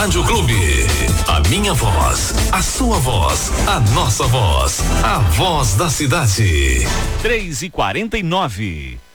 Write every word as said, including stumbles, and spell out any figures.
Rádio Clube. A minha voz, a sua voz, a nossa voz. A voz da cidade. três e quarenta e nove.